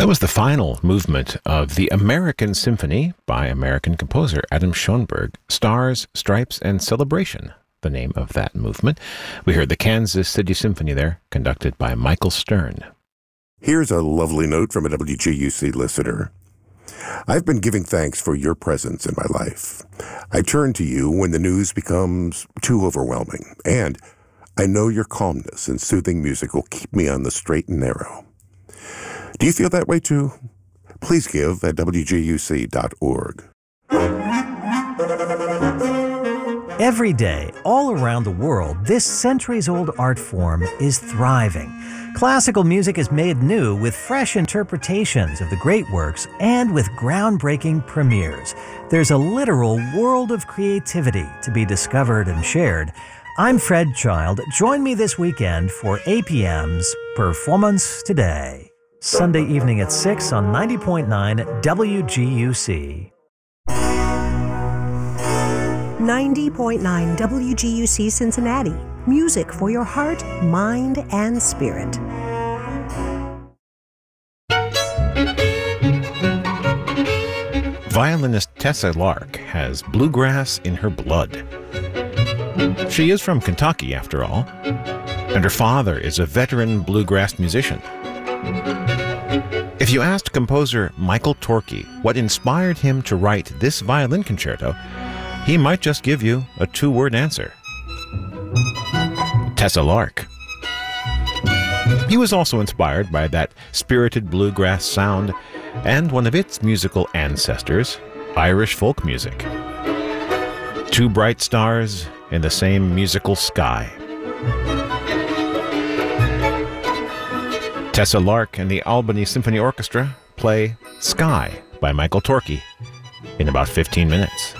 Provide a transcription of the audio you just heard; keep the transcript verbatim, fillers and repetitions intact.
was the final movement of the American Symphony by American composer Adam Schoenberg, Stars, Stripes, and Celebration, the name of that movement. We heard the Kansas City Symphony there, conducted by Michael Stern. Here's a lovely note from a W G U C listener. I've been giving thanks for your presence in my life. I turn to you when the news becomes too overwhelming, and I know your calmness and soothing music will keep me on the straight and narrow. Do you feel that way too? Please give at W G U C dot org. Every day, all around the world, this centuries-old art form is thriving. Classical music is made new with fresh interpretations of the great works and with groundbreaking premieres. There's a literal world of creativity to be discovered and shared. I'm Fred Child. Join me this weekend for A P M's Performance Today. Sunday evening at six on ninety point nine W G U C. ninety point nine W G U C Cincinnati. Music for your heart, mind, and spirit. Violinist Tessa Lark has bluegrass in her blood. She is from Kentucky, after all, and her father is a veteran bluegrass musician. If you asked composer Michael Torke what inspired him to write this violin concerto, he might just give you a two-word answer. Tessa Lark. He was also inspired by that spirited bluegrass sound and one of its musical ancestors, Irish folk music. Two bright stars in the same musical sky. Tessa Lark and the Albany Symphony Orchestra play Sky by Michael Torke in about fifteen minutes.